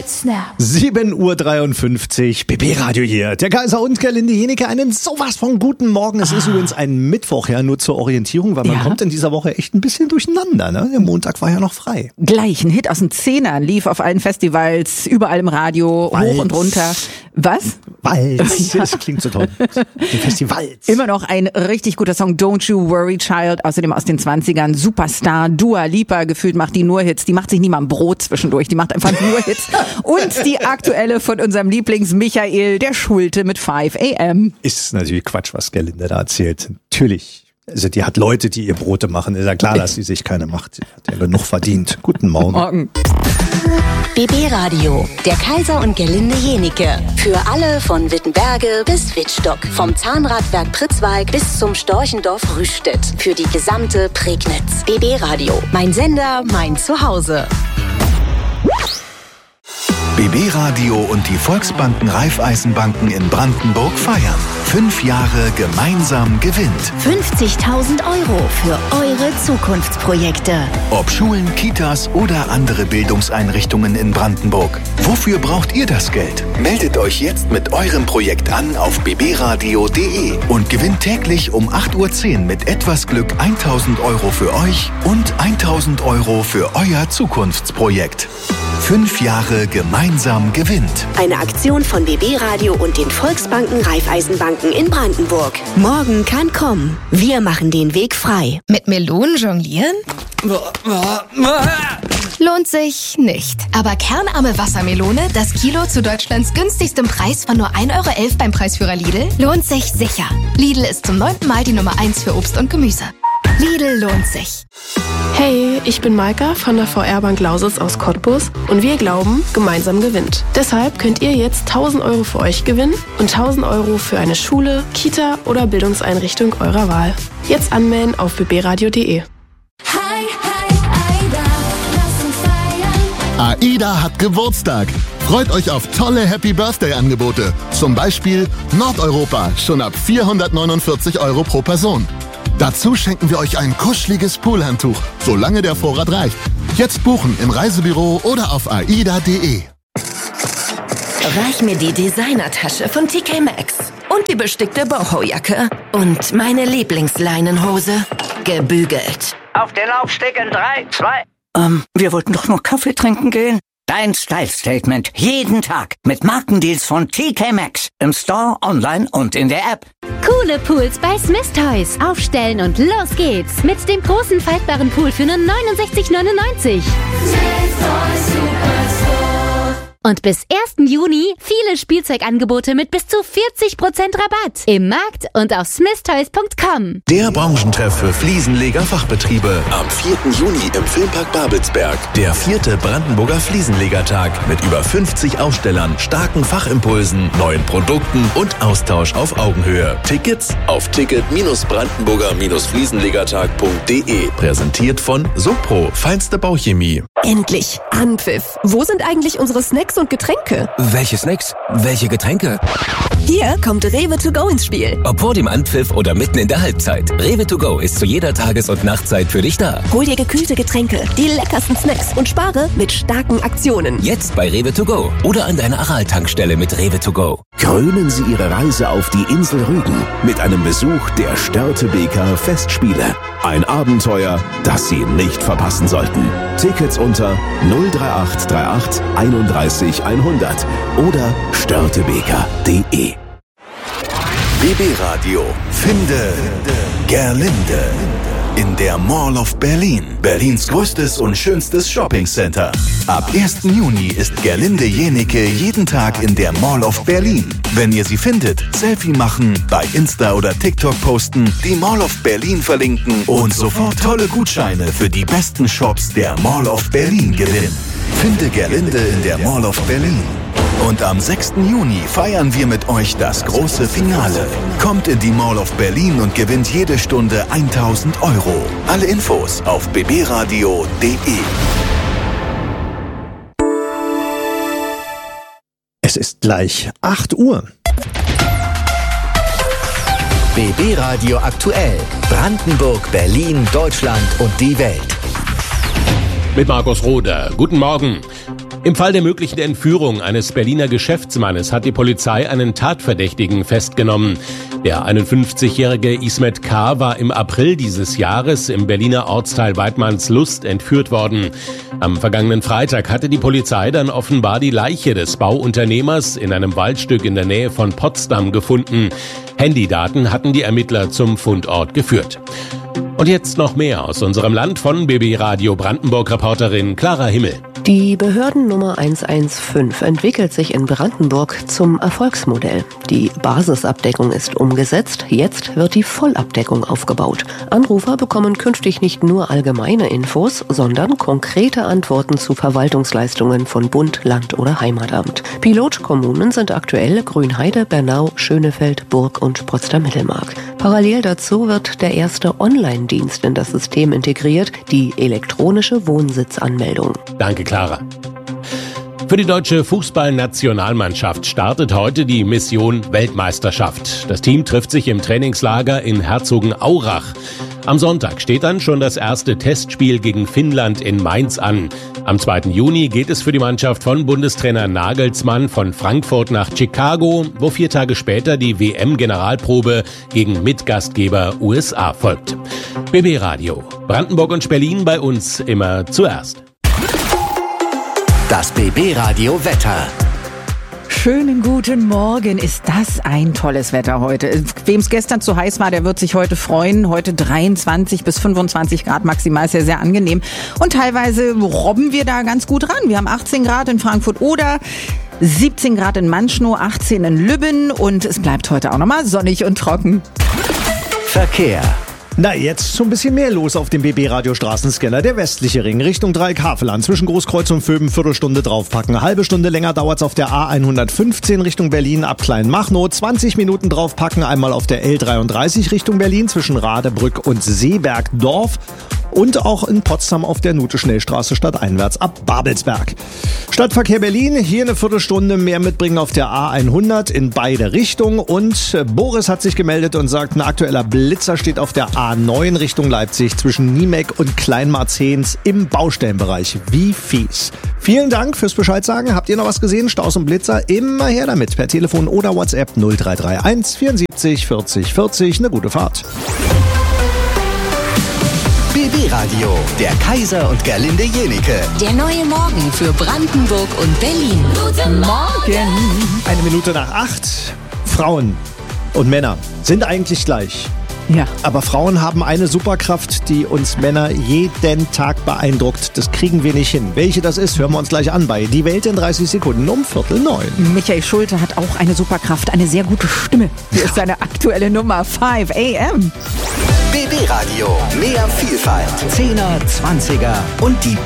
Snap. 7:53 Uhr, BB Radio hier. Der Kaiser und Gerlinde Jenike, einen sowas von guten Morgen. Es ist übrigens ein Mittwoch, ja, nur zur Orientierung, weil man kommt in dieser Woche echt ein bisschen durcheinander, ne? Der Montag war ja noch frei. Gleich ein Hit aus den Zehnern, lief auf allen Festivals, überall im Radio, Walz. Hoch und runter. Was? Walz, das klingt so toll. Die Festivals. Immer noch ein richtig guter Song, Don't You Worry Child, außerdem aus den 20ern, Superstar, Dua Lipa, gefühlt macht die nur Hits, die macht sich nie mal ein Brot zwischendurch, die macht einfach nur Hits. Und die aktuelle von unserem Lieblings-Michael, der Schulte mit 5 AM. Ist natürlich Quatsch, was Gerlinde da erzählt. Natürlich. Also die hat Leute, die ihr Brote machen. Ist ja klar, dass sie sich keine macht. Sie hat ja genug verdient. Guten Morgen. Morgen. BB Radio, der Kaiser und Gerlinde Jenike. Für alle von Wittenberge bis Wittstock. Vom Zahnradwerk Pritzwalk bis zum Storchendorf Rüstedt. Für die gesamte Prignitz. BB Radio, mein Sender, mein Zuhause. BB Radio und die Volksbanken Raiffeisenbanken in Brandenburg feiern. 5 Jahre gemeinsam gewinnt. 50.000 Euro für eure Zukunftsprojekte. Ob Schulen, Kitas oder andere Bildungseinrichtungen in Brandenburg. Wofür braucht ihr das Geld? Meldet euch jetzt mit eurem Projekt an auf bbradio.de und gewinnt täglich um 8:10 Uhr mit etwas Glück 1.000 Euro für euch und 1.000 Euro für euer Zukunftsprojekt. 5 Jahre gemeinsam gewinnt. Eine Aktion von BB Radio und den Volksbanken Raiffeisenbanken in Brandenburg. Morgen kann kommen. Wir machen den Weg frei. Mit Melonen jonglieren? Lohnt sich nicht. Aber kernarme Wassermelone, das Kilo zu Deutschlands günstigstem Preis von nur 1,11 Euro beim Preisführer Lidl, lohnt sich sicher. Lidl ist zum 9. Mal die Nummer 1 für Obst und Gemüse. Lidl lohnt sich. Hey, ich bin Maika von der VR-Bank Lausitz aus Cottbus und wir glauben, gemeinsam gewinnt. Deshalb könnt ihr jetzt 1.000 Euro für euch gewinnen und 1.000 Euro für eine Schule, Kita oder Bildungseinrichtung eurer Wahl. Jetzt anmelden auf bbradio.de. AIDA hat Geburtstag. Freut euch auf tolle Happy-Birthday-Angebote. Zum Beispiel Nordeuropa, schon ab 449 Euro pro Person. Dazu schenken wir euch ein kuscheliges Poolhandtuch, solange der Vorrat reicht. Jetzt buchen im Reisebüro oder auf aida.de. Reich mir die Designertasche von TK Maxx und die bestickte Boho-Jacke und meine Lieblingsleinenhose, gebügelt. Auf den Laufsteg in 3, 2... Wir wollten doch nur Kaffee trinken gehen. Dein Style-Statement jeden Tag mit Markendeals von TK Maxx. Im Store, online und in der App. Coole Pools bei Smith Toys. Aufstellen und los geht's. Mit dem großen faltbaren Pool für nur 69,99. Und bis 1. Juni viele Spielzeugangebote mit bis zu 40% Rabatt. Im Markt und auf smithtoys.com. Der Branchentreff für Fliesenleger-Fachbetriebe. Am 4. Juni im Filmpark Babelsberg. Der 4. Brandenburger Fliesenlegertag mit über 50 Ausstellern, starken Fachimpulsen, neuen Produkten und Austausch auf Augenhöhe. Tickets auf ticket-brandenburger-fliesenlegertag.de. Präsentiert von Sopro, feinste Bauchemie. Endlich Anpfiff. Wo sind eigentlich unsere Snacks und Getränke? Welche Snacks? Welche Getränke? Hier kommt Rewe to go ins Spiel. Ob vor dem Anpfiff oder mitten in der Halbzeit. Rewe to go ist zu jeder Tages- und Nachtzeit für dich da. Hol dir gekühlte Getränke, die leckersten Snacks und spare mit starken Aktionen. Jetzt bei Rewe to go oder an deiner Aral-Tankstelle mit Rewe to go. Krönen Sie Ihre Reise auf die Insel Rügen mit einem Besuch der Störtebeker Festspiele. Ein Abenteuer, das Sie nicht verpassen sollten. Tickets unter 03838 31 100 oder störtebeker.de. BB Radio. Finde Gerlinde. In der Mall of Berlin. Berlins größtes und schönstes Shoppingcenter. Ab 1. Juni ist Gerlinde Jenike jeden Tag in der Mall of Berlin. Wenn ihr sie findet, Selfie machen, bei Insta oder TikTok posten, die Mall of Berlin verlinken und sofort tolle Gutscheine für die besten Shops der Mall of Berlin gewinnen. Finde Gerlinde in der Mall of Berlin. Und am 6. Juni feiern wir mit euch das große Finale. Kommt in die Mall of Berlin und gewinnt jede Stunde 1.000 Euro. Alle Infos auf bbradio.de. Es ist gleich 8 Uhr. BB Radio aktuell. Brandenburg, Berlin, Deutschland und die Welt. Mit Markus Roder. Guten Morgen. Im Fall der möglichen Entführung eines Berliner Geschäftsmannes hat die Polizei einen Tatverdächtigen festgenommen. Der 51-jährige Ismet K. war im April dieses Jahres im Berliner Ortsteil Weidmannslust entführt worden. Am vergangenen Freitag hatte die Polizei dann offenbar die Leiche des Bauunternehmers in einem Waldstück in der Nähe von Potsdam gefunden. Handydaten hatten die Ermittler zum Fundort geführt. Und jetzt noch mehr aus unserem Land von BB Radio Brandenburg-Reporterin Clara Himmel. Die Behördennummer 115 entwickelt sich in Brandenburg zum Erfolgsmodell. Die Basisabdeckung ist umgesetzt, jetzt wird die Vollabdeckung aufgebaut. Anrufer bekommen künftig nicht nur allgemeine Infos, sondern konkrete Antworten zu Verwaltungsleistungen von Bund, Land oder Heimatamt. Pilotkommunen sind aktuell Grünheide, Bernau, Schönefeld, Burg und Potsdam-Mittelmark. Parallel dazu wird der erste Online-Dienst in das System integriert, die elektronische Wohnsitzanmeldung. Danke, Clara. Für die deutsche Fußballnationalmannschaft startet heute die Mission Weltmeisterschaft. Das Team trifft sich im Trainingslager in Herzogenaurach. Am Sonntag steht dann schon das erste Testspiel gegen Finnland in Mainz an. Am 2. Juni geht es für die Mannschaft von Bundestrainer Nagelsmann von Frankfurt nach Chicago, wo 4 Tage später die WM-Generalprobe gegen Mitgastgeber USA folgt. BB Radio, Brandenburg und Berlin bei uns immer zuerst. Das BB Radio Wetter. Schönen guten Morgen. Ist das ein tolles Wetter heute? Wem es gestern zu heiß war, der wird sich heute freuen. Heute 23 bis 25 Grad maximal, ist ja sehr angenehm. Und teilweise robben wir da ganz gut ran. Wir haben 18 Grad in Frankfurt-Oder, 17 Grad in Manschnow, 18 in Lübben und es bleibt heute auch nochmal sonnig und trocken. Verkehr. Na, jetzt so ein bisschen mehr los auf dem BB-Radio-Straßenscanner. Der westliche Ring Richtung Dreieck-Havelland. Zwischen Großkreuz und Vöben Viertelstunde draufpacken. Eine halbe Stunde länger dauert's auf der A115 Richtung Berlin ab Kleinmachnow. 20 Minuten draufpacken. Einmal auf der L33 Richtung Berlin zwischen Radebrück und Seebergdorf. Und auch in Potsdam auf der Nute-Schnellstraße stadteinwärts ab Babelsberg. Stadtverkehr Berlin, hier eine Viertelstunde mehr mitbringen auf der A100 in beide Richtungen. Und Boris hat sich gemeldet und sagt, ein aktueller Blitzer steht auf der A9 Richtung Leipzig zwischen Niemek und Kleinmarzens im Baustellenbereich. Wie fies. Vielen Dank fürs Bescheid sagen. Habt ihr noch was gesehen? Staus und Blitzer? Immer her damit. Per Telefon oder WhatsApp 0331 74 40 40. Eine gute Fahrt. BB Radio, der Kaiser und Gerlinde Jenike. Der neue Morgen für Brandenburg und Berlin. Guten Morgen. 1 nach 8. Frauen und Männer sind eigentlich gleich. Ja. Aber Frauen haben eine Superkraft, die uns Männer jeden Tag beeindruckt. Das kriegen wir nicht hin. Welche das ist, hören wir uns gleich an bei Die Welt in 30 Sekunden um 8:45. Michael Schulte hat auch eine Superkraft, eine sehr gute Stimme. Hier ist seine aktuelle Nummer 5 AM. BB Radio, mehr Vielfalt, 10er, 20er und die